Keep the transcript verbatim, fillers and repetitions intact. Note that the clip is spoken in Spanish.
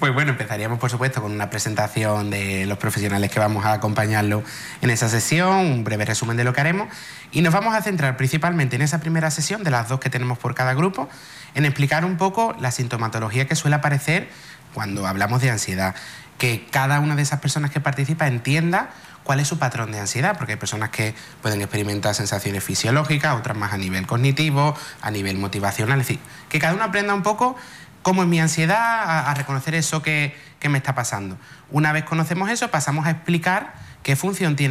Pues bueno, empezaríamos por supuesto con una presentación de los profesionales que vamos a acompañarlo en esa sesión, un breve resumen de lo que haremos, y nos vamos a centrar principalmente en esa primera sesión, de las dos que tenemos por cada grupo, en explicar un poco la sintomatología que suele aparecer cuando hablamos de ansiedad, que cada una de esas personas que participa entienda cuál es su patrón de ansiedad, porque hay personas que pueden experimentar sensaciones fisiológicas, otras más a nivel cognitivo, a nivel motivacional, es decir, que cada uno aprenda un poco cómo es mi ansiedad, a, a reconocer eso que, que me está pasando. Una vez conocemos eso, pasamos a explicar qué función tiene